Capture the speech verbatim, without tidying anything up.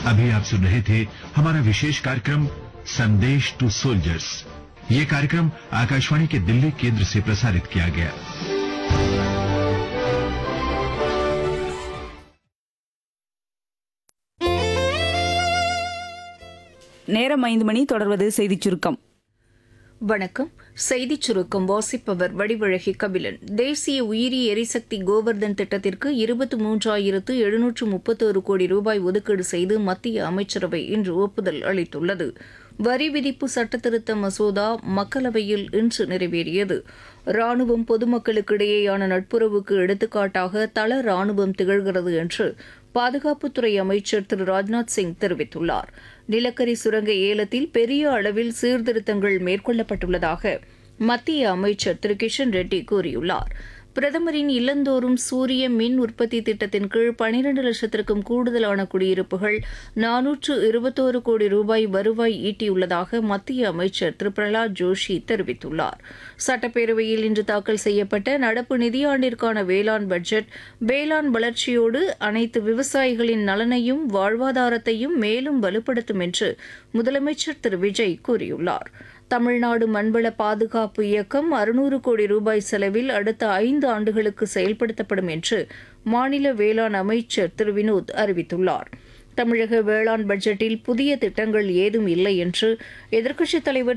अभी आप सुन रहे थे हमारा विशेष कार्यक्रम संदेश टू सोल्जर्स। ये कार्यक्रम आकाशवाणी के दिल्ली केंद्र से प्रसारित किया गया। நேரம் ஐந்து மணி. தொடர்வது செய்திச் சுருக்கம். வணக்கம். செய்திச் சுருக்கம் வாசிப்பவர் வடிவழகி கபிலன். தேசிய உயிரி எரிசக்தி கோவர்தன் திட்டத்திற்கு இருபத்தி மூன்றாயிரத்து எழுநூற்று முப்பத்தோரு கோடி ரூபாய் ஒதுக்கீடு செய்து மத்திய அமைச்சரவை இன்று ஒப்புதல் அளித்துள்ளது. வரி விதிப்பு சட்டத்திருத்த மசோதா மக்களவையில் இன்று நிறைவேறியது. ராணுவம் பொதுமக்களுக்கிடையேயான நட்புறவுக்கு எடுத்துக்காட்டாக தள ராணுவம் திகழ்கிறது என்று பாதுகாப்புத்துறை அமைச்சர் திரு ராஜ்நாத் சிங் தெரிவித்துள்ளார். நிலக்கரி சுரங்க ஏலத்தில் பெரிய அளவில் சீர்திருத்தங்கள் மேற்கொள்ளப்பட்டுள்ளதாக மத்திய அமைச்சர் திரு கிஷன் ரெட்டி கூறியுள்ளார். பிரதமரின் இல்லந்தோறும் சூரிய மின் உற்பத்தி திட்டத்தின் கீழ் பனிரண்டு லட்சத்திற்கும் கூடுதலான குடியிருப்புகள் நானூற்று இருபத்தோரு கோடி ரூபாய் வருவாய் ஈட்டியுள்ளதாக மத்திய அமைச்சர் திரு பிரகலாத் ஜோஷி தெரிவித்துள்ளார். சட்டப்பேரவையில் இன்று தாக்கல் செய்யப்பட்ட நடப்பு நிதியாண்டிற்கான வேளாண் பட்ஜெட் வேளாண் வளர்ச்சியோடு அனைத்து விவசாயிகளின் நலனையும் வாழ்வாதாரத்தையும் மேலும் வலுப்படுத்தும் என்று முதலமைச்சர் திரு விஜய் கூறியுள்ளார். தமிழ்நாடு மண்வள பாதுகாப்பு இயக்கம் அறுநூறு கோடி ரூபாய் செலவில் அடுத்த ஐந்து ஆண்டுகளுக்கு செயல்படுத்தப்படும் என்று மாநில வேளாண் அமைச்சர் திரு வினோத் அறிவித்துள்ளார். தமிழக வேளாண் பட்ஜெட்டில் புதிய திட்டங்கள் ஏதும் இல்லை என்று எதிர்க்கட்சித் தலைவர்